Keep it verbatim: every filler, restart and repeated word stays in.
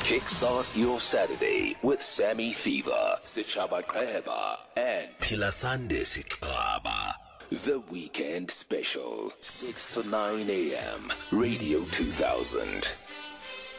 Kickstart your Saturday with Sammy Fever, Sichaba Kreba, and Pilasande Sitraba. The Weekend Special, six to nine a.m. Radio two thousand.